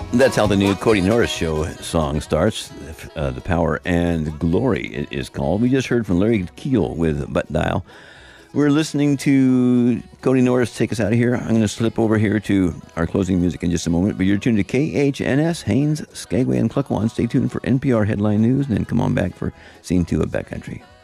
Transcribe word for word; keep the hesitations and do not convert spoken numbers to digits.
That's how the new Cody Norris Show song starts. Uh, the Power and Glory it is called. We just heard from Larry Keel with Butt Dial. We're listening to Cody Norris take us out of here. I'm going to slip over here to our closing music in just a moment. But you're tuned to K H N S, Haines, Skagway, and Klukwan. Stay tuned for N P R Headline News, and then come on back for Scene two of Backcountry.